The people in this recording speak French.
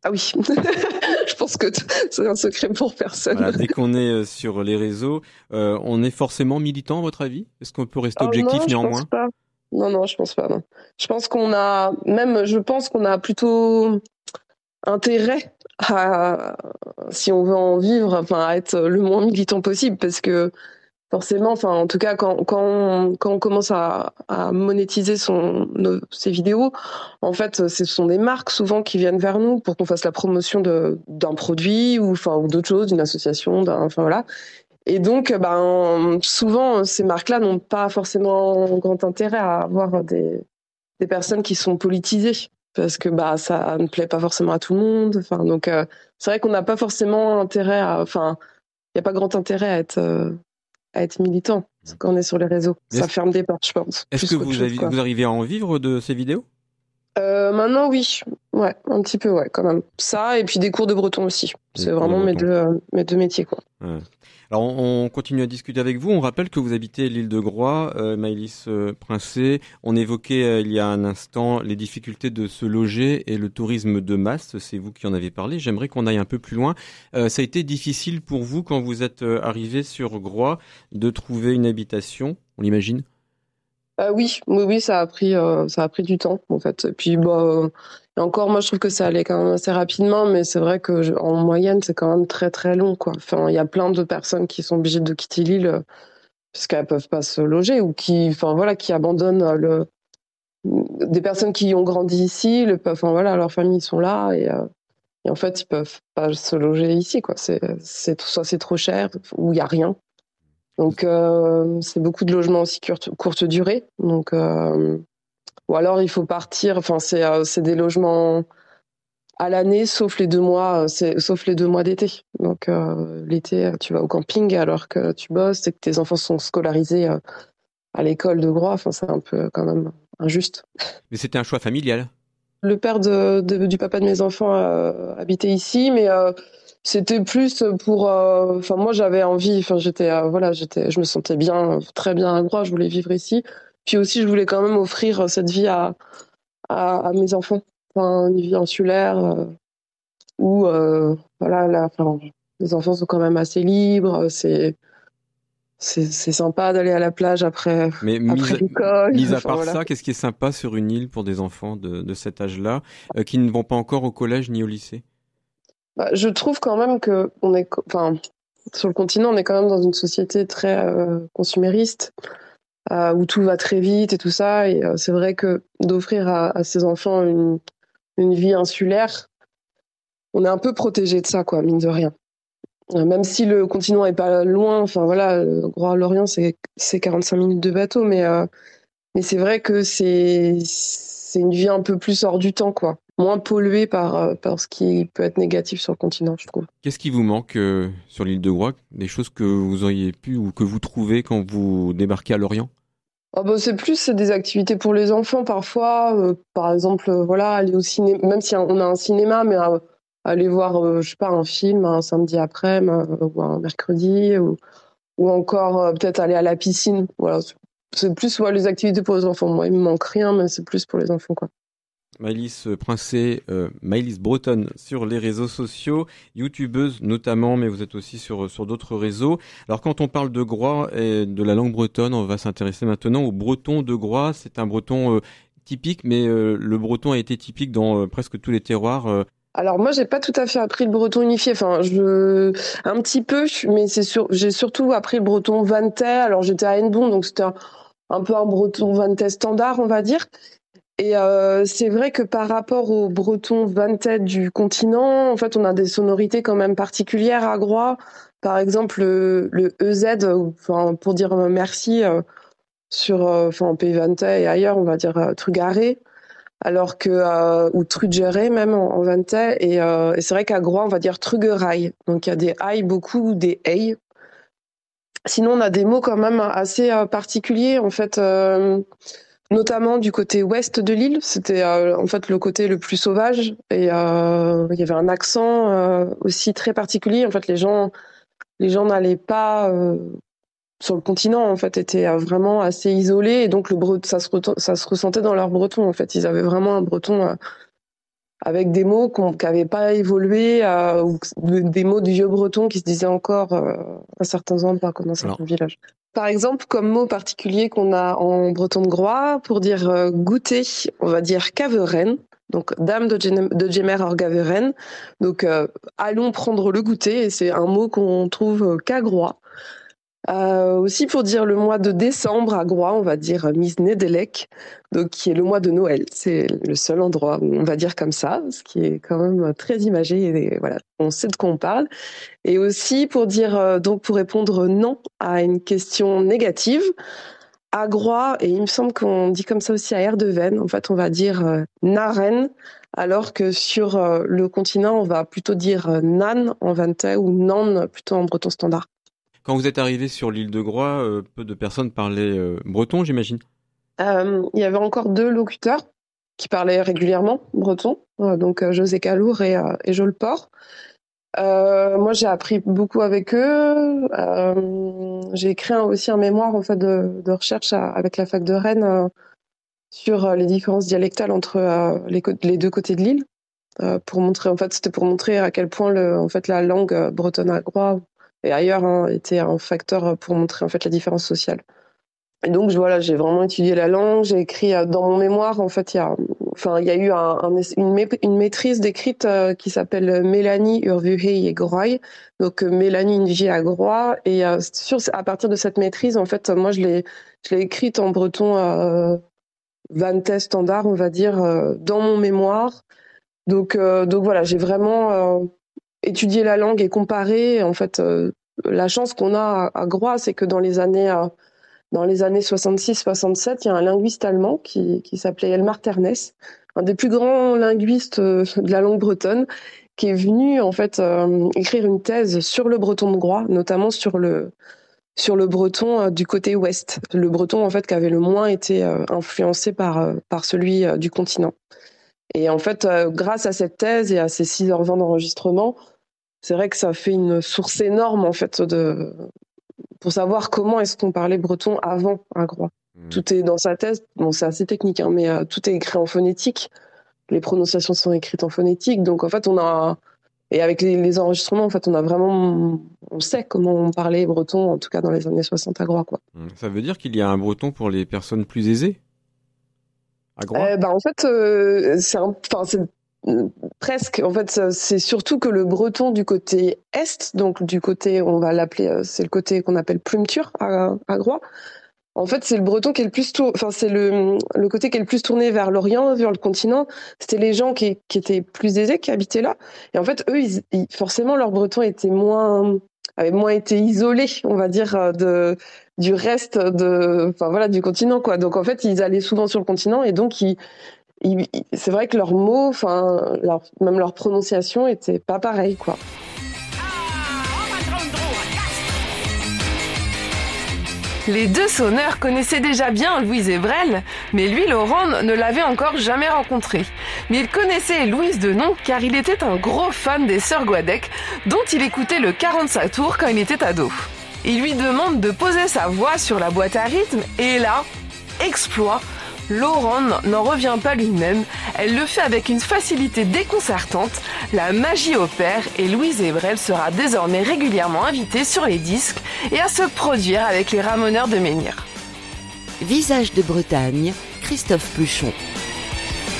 Ah oui, je pense que c'est un secret pour personne. Voilà, dès qu'on est sur les réseaux, on est forcément militant, à votre avis? Est-ce qu'on peut rester Oh non, objectif je pense néanmoins? pas. Non, non, je pense pas, non. Je pense qu'on a plutôt intérêt à, si on veut en vivre, enfin, à être le moins militant possible, parce que forcément, enfin, en tout cas, quand on commence à monétiser ses vidéos, en fait, ce sont des marques souvent qui viennent vers nous pour qu'on fasse la promotion d'un produit ou d'autre chose, d'une association, enfin voilà. Et donc, ben, souvent, ces marques-là n'ont pas forcément grand intérêt à avoir des personnes qui sont politisées parce que bah ça ne plaît pas forcément à tout le monde. Enfin, donc, c'est vrai qu'on n'a pas forcément intérêt enfin, il n'y a pas grand intérêt à être militant quand on est sur les réseaux. Mais Ça ferme des portes, je pense, est-ce plus que qu'autre chose, quoi. vous arrivez à en vivre de ces vidéos? Maintenant, oui, ouais, un petit peu, ouais, quand même. Ça et puis des cours de breton aussi. Des C'est cours de vraiment breton. mes deux métiers, quoi. Ouais. Alors, on continue à discuter avec vous. On rappelle que vous habitez l'île de Groix, Maëlys Princé. On évoquait il y a un instant les difficultés de se loger et le tourisme de masse. C'est vous qui en avez parlé. J'aimerais qu'on aille un peu plus loin. Ça a été difficile pour vous quand vous êtes arrivé sur Groix de trouver une habitation, on l'imagine? Oui, oui, oui, ça a pris du temps, en fait. Et puis, bah, et encore, moi, je trouve que ça allait quand même assez rapidement, mais c'est vrai que en moyenne, c'est quand même très, très long, quoi. Enfin, il y a plein de personnes qui sont obligées de quitter l'île parce qu'elles peuvent pas se loger ou enfin, voilà, qui abandonnent des personnes qui ont grandi ici, enfin, voilà, leurs familles sont là et en fait, ils peuvent pas se loger ici, quoi. Soit c'est trop cher ou il y a rien. Donc, c'est beaucoup de logements aussi courte durée. Donc, ou alors il faut partir. Enfin, c'est des logements à l'année, sauf les 2 mois, sauf les 2 mois d'été. Donc, l'été, tu vas au camping alors que tu bosses et que tes enfants sont scolarisés à l'école de Groix. Enfin, c'est un peu quand même injuste. Mais c'était un choix familial. Le père du papa de mes enfants habitait ici, mais c'était plus pour. Enfin, moi, j'avais envie. Enfin, je me sentais bien, très bien à Groix. Je voulais vivre ici. Puis aussi, je voulais quand même offrir cette vie à mes enfants. Enfin, une vie insulaire où, voilà, là, enfin, les enfants sont quand même assez libres. C'est sympa d'aller à la plage Mais après l'école. mis à Enfin, part voilà. ça, qu'est-ce qui est sympa sur une île pour des enfants de cet âge-là, qui ne vont pas encore au collège ni au lycée? Bah, je trouve quand même que enfin, sur le continent, on est quand même dans une société très consumériste, où tout va très vite et tout ça. Et c'est vrai que d'offrir à ses enfants une vie insulaire, on est un peu protégé de ça, quoi, mine de rien. Même si le continent est pas loin, enfin voilà, Groix-Lorient, c'est 45 minutes de bateau, mais c'est vrai que c'est une vie un peu plus hors du temps, quoi. Moins polluée par ce qui peut être négatif sur le continent, je trouve. Qu'est-ce qui vous manque sur l'île de Groix? Des choses que vous auriez pu ou que vous trouvez quand vous débarquez à Lorient? Ah bah, c'est des activités pour les enfants parfois. Par exemple, voilà, aller au cinéma, même si on a un cinéma, mais aller voir, je sais pas, un film un samedi après-midi ou un mercredi, ou encore peut-être aller à la piscine. Voilà, c'est plus ouais, les activités pour les enfants. Moi, il me manque rien, mais c'est plus pour les enfants, quoi. Maëlys Princé, Maëlys Bretonne sur les réseaux sociaux, youtubeuse notamment, mais vous êtes aussi sur d'autres réseaux. Alors quand on parle de Groix et de la langue bretonne, on va s'intéresser maintenant au breton de Groix. C'est un breton typique, mais le breton a été typique dans presque tous les terroirs. Alors moi, j'ai pas tout à fait appris le breton unifié. Enfin, un petit peu, mais j'ai surtout appris le breton vantais. Alors j'étais à Hennebont, donc c'était un peu un breton vantais standard, on va dire. Et c'est vrai que par rapport au breton vantais du continent, en fait, on a des sonorités quand même particulières à Groix. Par exemple, le EZ, enfin, pour dire merci enfin, en Pays vantais et ailleurs, on va dire trugaré, alors que ou trudgeré même en vantais. Et c'est vrai qu'à Groix, on va dire trugerail. Donc il y a des aïe beaucoup, des ei. Sinon, on a des mots quand même assez particuliers, en fait. Notamment du côté ouest de l'île, c'était en fait le côté le plus sauvage et il y avait un accent aussi très particulier. En fait, les gens n'allaient pas sur le continent. En fait, étaient vraiment assez isolés et donc ça se ressentait dans leur breton. En fait, ils avaient vraiment un breton avec des mots qui n'avaient pas évolué, ou des mots du vieux breton qui se disaient encore à certains endroits, comme dans certains villages. Par exemple, comme mot particulier qu'on a en breton de Groix, pour dire goûter, on va dire caveren, donc dame de Gemer or gaveren, donc allons prendre le goûter, et c'est un mot qu'on trouve qu'à Groix. Aussi pour dire le mois de décembre à Groix, on va dire Misnedelec, donc qui est le mois de Noël. C'est le seul endroit où on va dire comme ça, ce qui est quand même très imagé, et voilà, on sait de quoi on parle. Et aussi pour dire, donc pour répondre non à une question négative, à Groix, et il me semble qu'on dit comme ça aussi à Erdeven, en fait on va dire naren, alors que sur le continent on va plutôt dire nan en vantais ou nan plutôt en breton standard. Quand vous êtes arrivé sur l'île de Groix, peu de personnes parlaient breton, j'imagine. Il y avait encore 2 locuteurs qui parlaient régulièrement breton, donc José Calour et Joël Port. Moi, j'ai appris beaucoup avec eux. J'ai écrit aussi un mémoire en fait de recherche avec la fac de Rennes sur les différences dialectales entre les 2 côtés de l'île, pour montrer, en fait, c'était pour montrer à quel point la langue bretonne à Groix et ailleurs était un facteur pour montrer en fait la différence sociale. Et donc voilà, j'ai vraiment étudié la langue, j'ai écrit dans mon mémoire, en fait il y a eu une maîtrise d'écrite qui s'appelle Mélanie Urvuhei et Groix, donc Mélanie une vie à Groix, et à partir de cette maîtrise, en fait moi je l'ai écrite en breton vantais standard, on va dire, dans mon mémoire. Donc voilà, j'ai vraiment étudié la langue et comparé. En fait, la chance qu'on a à Groix, c'est que dans les années 66-67, il y a un linguiste allemand qui s'appelait Elmar Ternes, un des plus grands linguistes de la langue bretonne, qui est venu en fait écrire une thèse sur le breton de Groix, notamment sur le breton du côté ouest, le breton en fait qui avait le moins été influencé par celui du continent. Et en fait, grâce à cette thèse et à ces 6h20 d'enregistrement, c'est vrai que ça fait une source énorme en fait pour savoir comment est-ce qu'on parlait breton avant à Groix. Tout est dans sa thèse. Bon, c'est assez technique, mais tout est écrit en phonétique. Les prononciations sont écrites en phonétique. Donc en fait, et avec les enregistrements, en fait, on sait comment on parlait breton, en tout cas dans les années 60 à Groix, quoi. Ça veut dire qu'il y a un breton pour les personnes plus aisées à Groix? En fait, c'est presque. En fait, c'est surtout que le breton du côté est, donc du côté, on va l'appeler, c'est le côté qu'on appelle plumeture à Groix. En fait, c'est le breton qui est le plus c'est le côté qui est le plus tourné vers l'Orient, vers le continent. C'était les gens qui étaient plus aisés qui habitaient là. Et en fait, eux, forcément, leur breton avait moins été isolé, on va dire, du reste du continent, quoi. Donc en fait, ils allaient souvent sur le continent, et donc c'est vrai que leurs mots, même leur prononciation était pas pareille, quoi. Les 2 sonneurs connaissaient déjà bien Louise Evrel, mais lui, Laurent, ne l'avait encore jamais rencontré. Mais il connaissait Louise de nom car il était un gros fan des Sœurs Guadec, dont il écoutait le 45 tours quand il était ado. Il lui demande de poser sa voix sur la boîte à rythme, et là, exploit, Laurent n'en revient pas lui-même. Elle le fait avec une facilité déconcertante. La magie opère et Louise Evrel sera désormais régulièrement invitée sur les disques et à se produire avec les Ramoneurs de Menhir. Visage de Bretagne, Christophe Pluchon.